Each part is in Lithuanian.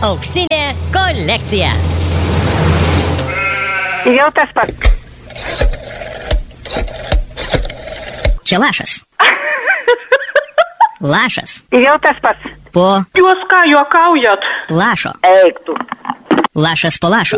Auksinė kolekcija. Jau tas pats. Čia lašas. Lašas. Jau tas pats. Po Jūs ką juokaujat? lašo. Eik tu. Lašas po lašo.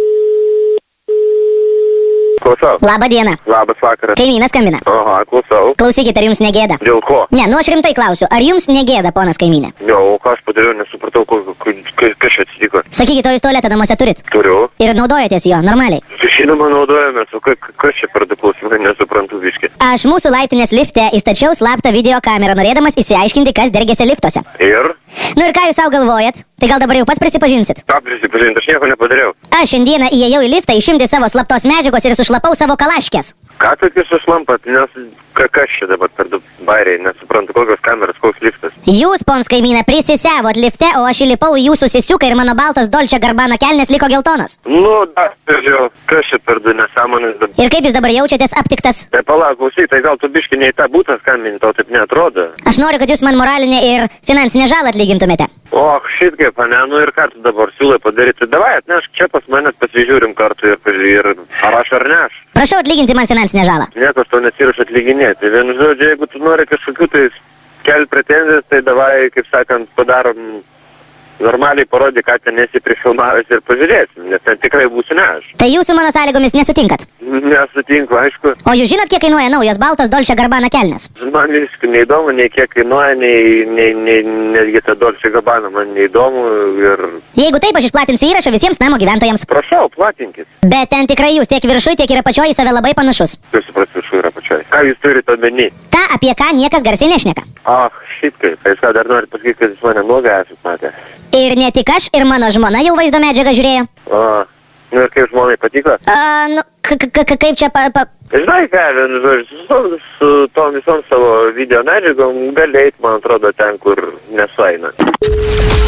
Klausau. Labą dieną. Labas vakaras. Kaimynas skambina. Aha, klausau. Klausykit, ar jums negėda? Dėl ko? Ne, nu aš rimtai klausiu, ar jums negėda, ponas kaimynė? Jo, o ką aš padariau, nesupratau, kas čia atsitiko. Sakykit, o jūs tualetą namuose turit? Turiu. Ir naudojatės jo, normaliai? Žinoma, naudojamės, o kas čia per du klausimai, nesuprantu viški. Aš mūsų laiptinės lifte įstačiau slaptą videokamerą, norėdamas išsiaiškinti, kas dergėsi liftuose. Ir? Nu ir ką jūs savo galvojat? Tai gal dabar jau pats prisipažinsit? Ką prisipažinti, aš nieko nepadariau. Aš šiandieną įėjau į liftą išimti savo slaptos medžiagos ir sušlapau savo kalaškės. Ką tokius sušlampat, nes kas čia dabar per du bairiai, nesuprantu, kokios kameros, koks liftas. Jūs, pons kaimyną, prisisiavot lifte, o aš įlipau į jūsų sisiuką ir mano baltos Dolce Gabbana kelnės liko geltonos. Nu, žiūrėjau, kas čia per du nesąmonės dabar. Ir kaip jūs dabar jaučiatės aptiktas? Tai palauk, klausyk, tai gal tu biški ne į tą būtą skambini, tau taip neatrodo. Aš noriu, kad jūs man moralinę ir finansinę žalą atlygintumėte. O, šit kaip, ane, nu ir ką tu dabar siūlai padaryti? Davai, atnešk čia pas manęs, pasižiūrim kartu ir ar aš ar ne aš. Prašau atlyginti man finansinę žalą. Niekas to nesiruošia atlyginėti. Vienu žodžiu, jeigu tu nori kažkokių tai kelt pretenzijas, tai davai, kaip sakant, padarom normaliai parodį, ką ten esi prifilmavęs ir pažiūrėsim, nes ten tikrai būsiu ne aš. Tai jūs su mano sąlygomis nesutinkat? Nesutinku, aišku. O jūs žinot, kiek kainuoja naujos baltos Dolce Gabbana kelnės? Man visiškai neįdomu, nei kiek kainuoja, netgi ta Dolce Gabbana man neįdomu ir... Jeigu taip, aš išplatinsiu įrašą visiems namo gyventojams. Prašau, platinkit. Bet ten tikrai jūs tiek viršui, tiek ir apačioj į save labai panašus. Kaip supras viršui ir apačioj. Ką jūs turite omeny? Ta, apie ką niekas garsiai nešneka. Ach, šit kaip. Tai ką dar norit pasakyti, kad jūs mane nuogą esat matę? Ir ne tik aš, ir mano žmona jau vaizdo medžiagą žiūrėjo. O, nu ir kaip žmonai patiko? Nu, kaip čia Žinai ką, vienu žodžiu, su tom visom savo video medžiagom gali eit, man atrodo, ten, kur nesueina.